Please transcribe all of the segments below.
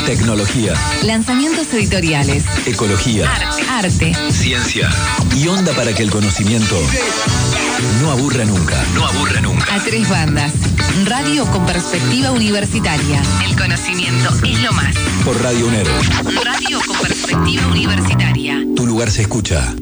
tecnología, lanzamientos editoriales, ecología, arte, ciencia y onda para que el conocimiento no aburra nunca. No aburra nunca. A tres bandas. Radio con perspectiva universitaria. El conocimiento es lo más. Por Radio UNER. Radio con perspectiva universitaria. Tu lugar se escucha.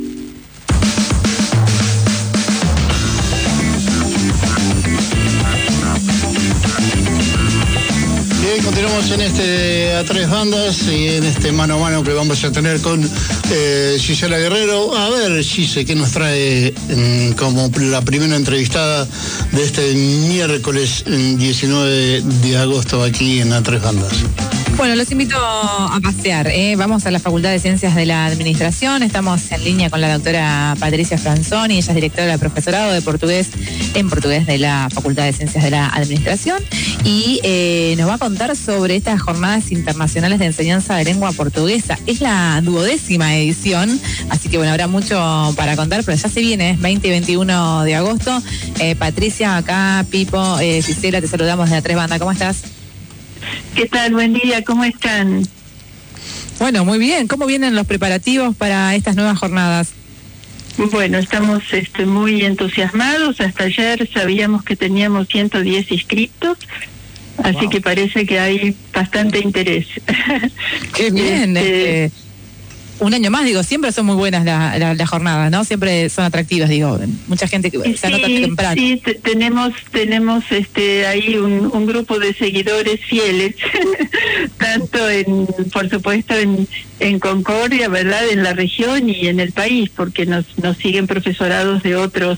Bien, continuamos en este A Tres Bandas y en este mano a mano que vamos a tener con Gisela Guerrero. A ver, Gise, ¿qué nos trae como la primera entrevistada de este miércoles 19 de agosto aquí en A Tres Bandas? Bueno, los invito a pasear. Vamos a la Facultad de Ciencias de la Administración. Estamos en línea con la doctora Patricia Franzoni. Ella es directora del profesorado de portugués de la Facultad de Ciencias de la Administración. Y nos va a contar sobre estas jornadas internacionales de enseñanza de lengua portuguesa. Es la 12ª edición, así que bueno, habrá mucho para contar, pero ya se viene, 20 y 21 de agosto. Patricia, acá, Pipo, Gisela, te saludamos de A Tres Bandas. ¿Cómo estás? ¿Qué tal? Buen día, ¿cómo están? Bueno, muy bien. ¿Cómo vienen los preparativos para estas nuevas jornadas? Bueno, estamos muy entusiasmados. Hasta ayer sabíamos que teníamos 110 inscritos, así que parece que hay bastante interés. ¡Qué bien! Un año más, digo, siempre son muy buenas las jornadas, ¿no? Siempre son atractivas, digo, mucha gente que se anota temprano. Sí, tenemos ahí un grupo de seguidores fieles, tanto por supuesto en Concordia, ¿verdad?, en la región y en el país, porque nos siguen profesorados de otras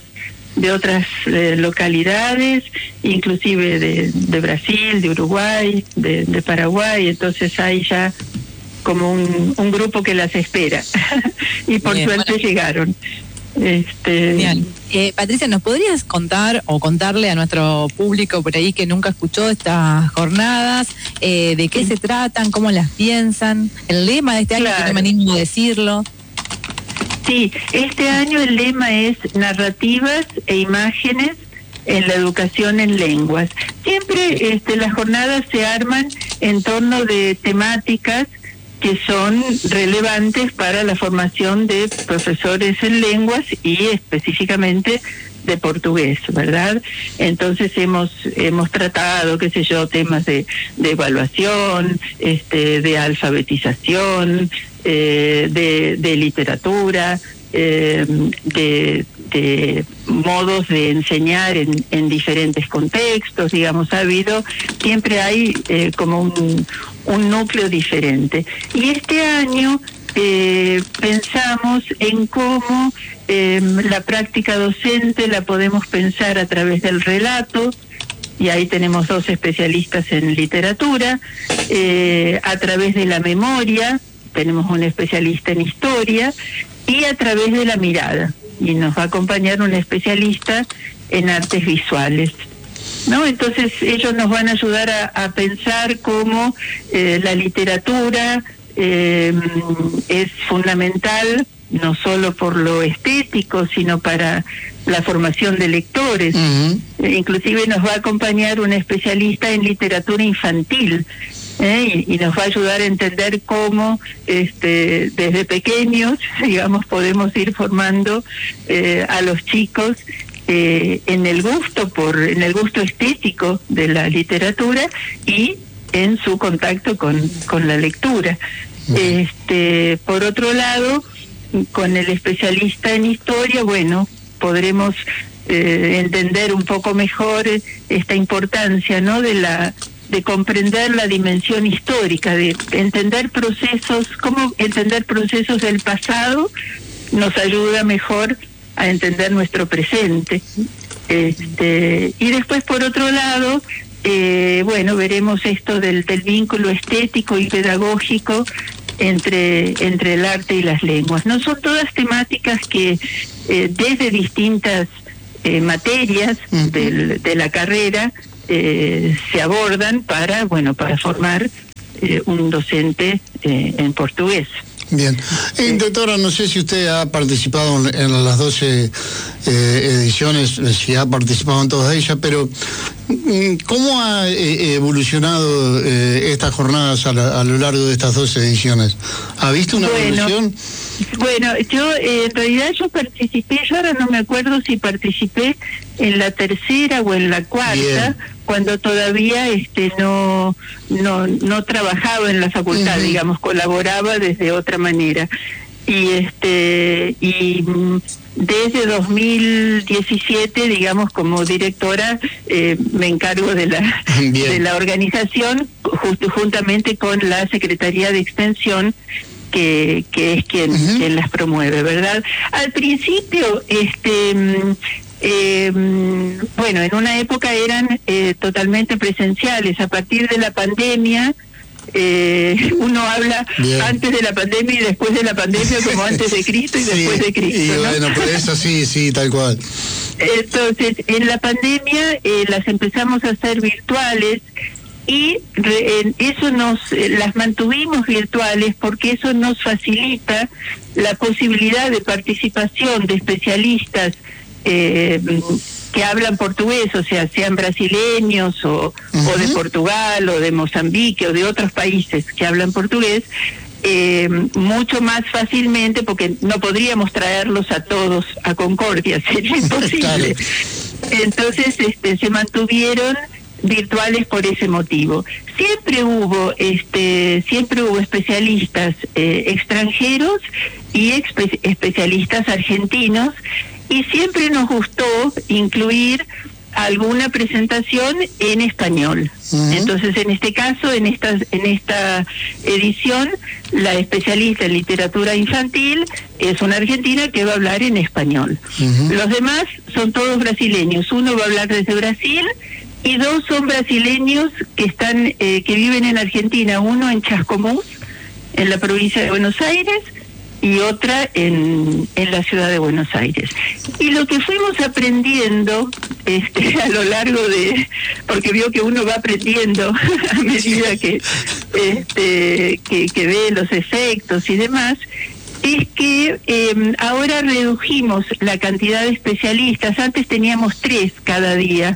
localidades, inclusive de Brasil, de Uruguay, de Paraguay. Entonces hay ya como un grupo que las espera y por bien, suerte llegaron. Bien. Patricia, ¿nos podrías contar o contarle a nuestro público por ahí que nunca escuchó estas jornadas, de qué se tratan, cómo las piensan, el lema de este año, que no me animo a decirlo? Sí, este año el lema es narrativas e imágenes en la educación en lenguas. Siempre las jornadas se arman en torno de temáticas que son relevantes para la formación de profesores en lenguas y específicamente de portugués, ¿verdad? Entonces hemos tratado, qué sé yo, temas de evaluación, de alfabetización, de literatura, de modos de enseñar en diferentes contextos, digamos. Siempre hay como un núcleo diferente. Y este año pensamos en cómo la práctica docente la podemos pensar a través del relato, y ahí tenemos 2 especialistas en literatura, a través de la memoria, tenemos un especialista en historia, y a través de la mirada, y nos va a acompañar un especialista en artes visuales, ¿no? Entonces ellos nos van a ayudar a pensar cómo la literatura es fundamental, no solo por lo estético, sino para la formación de lectores. Uh-huh. Inclusive nos va a acompañar un especialista en literatura infantil, y nos va a ayudar a entender cómo desde pequeños, digamos, podemos ir formando a los chicos en el gusto estético de la literatura y en su contacto con la lectura. Por otro lado, con el especialista en historia, bueno, podremos entender un poco mejor esta importancia, ¿no?, de comprender la dimensión histórica, de entender procesos, cómo entender procesos del pasado nos ayuda mejor a entender nuestro presente. Y después, por otro lado, veremos esto del vínculo estético y pedagógico entre el arte y las lenguas. No son todas temáticas que desde distintas materias de la carrera se abordan para formar un docente en portugués. Bien. Doctora, no sé si usted ha participado en las 12 ediciones, si ha participado en todas ellas, pero ¿Cómo ha evolucionado estas jornadas a lo largo de estas 2 ediciones? ¿Ha visto una evolución? Bueno, yo en realidad yo participé, yo ahora no me acuerdo si participé en la 3ª o en la 4ª, bien, cuando todavía no trabajaba en la facultad, digamos, colaboraba desde otra manera. Y desde 2017, digamos, como directora, me encargo de la organización, juntamente con la Secretaría de Extensión, que es quien las promueve, ¿verdad? Al principio, bueno, en una época eran totalmente presenciales. A partir de la pandemia, uno habla antes de la pandemia y después de la pandemia, como antes de Cristo y después de Cristo, y ¿no? bueno, por eso sí, tal cual. Entonces, en la pandemia las empezamos a hacer virtuales y eso las mantuvimos virtuales porque eso nos facilita la posibilidad de participación de especialistas que hablan portugués, o sea, sean brasileños o de Portugal o de Mozambique o de otros países que hablan portugués, mucho más fácilmente, porque no podríamos traerlos a todos a Concordia, sería imposible. Claro. Entonces se mantuvieron virtuales por ese motivo. Siempre hubo especialistas extranjeros y especialistas argentinos, y siempre nos gustó incluir alguna presentación en español. Entonces, en este caso, en esta edición, la especialista en literatura infantil es una argentina que va a hablar en español. Los demás son todos brasileños. Uno va a hablar desde Brasil y 2 son brasileños que viven en Argentina. Uno en Chascomús, en la provincia de Buenos Aires, y otra en la ciudad de Buenos Aires. Y lo que fuimos aprendiendo a lo largo porque veo que uno va aprendiendo a medida que ve los efectos y demás, es que ahora redujimos la cantidad de especialistas. Antes teníamos 3 cada día,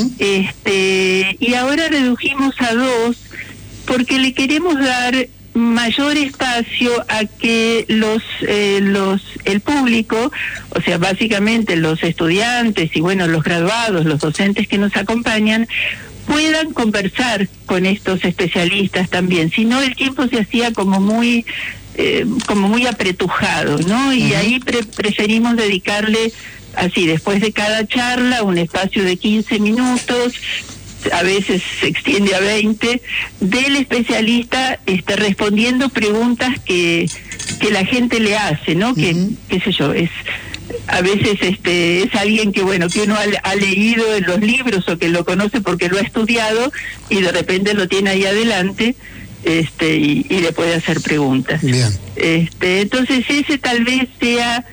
y ahora redujimos a 2 porque le queremos dar mayor espacio a que el público, o sea, básicamente los estudiantes y bueno, los graduados, los docentes que nos acompañan, puedan conversar con estos especialistas también. Si no, el tiempo se hacía como muy apretujado, ¿no? Y ahí preferimos dedicarle así, después de cada charla, un espacio de 15 minutos, a veces se extiende a 20, del especialista respondiendo preguntas que la gente le hace, ¿no? Que, qué sé yo, a veces es alguien que uno ha leído en los libros o que lo conoce porque lo ha estudiado y de repente lo tiene ahí adelante, y le puede hacer preguntas. Bien. Entonces ese tal vez sea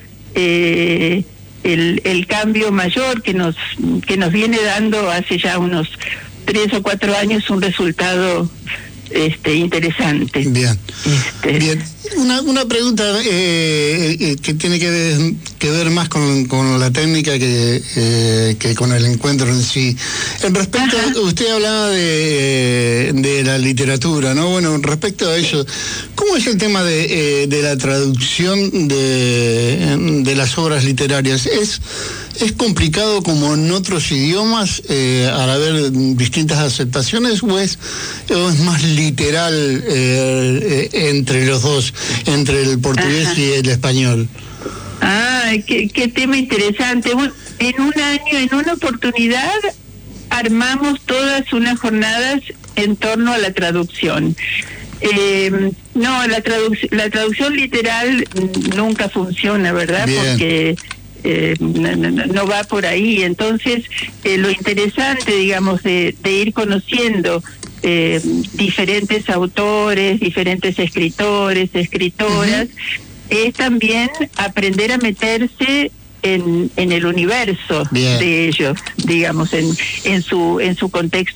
el cambio mayor que nos viene dando hace ya unos 3 o 4 años un resultado interesante. Bien. Bien. Una pregunta que tiene que ver más con la técnica que con el encuentro en sí. Respecto, usted hablaba de la literatura, ¿no? Bueno, respecto a eso, ¿cómo es el tema de la traducción de las obras literarias? ¿Es complicado como en otros idiomas al haber distintas aceptaciones o es más literal entre los dos, entre el portugués y el español? Qué tema interesante. En un año, en una oportunidad, armamos todas unas jornadas en torno a la traducción. No, la traducción literal nunca funciona, ¿verdad? Bien. Porque no va por ahí. Entonces, lo interesante, digamos, de ir conociendo diferentes autores, diferentes escritores, escritoras, es también aprender a meterse en el universo de ellos, digamos, en su contexto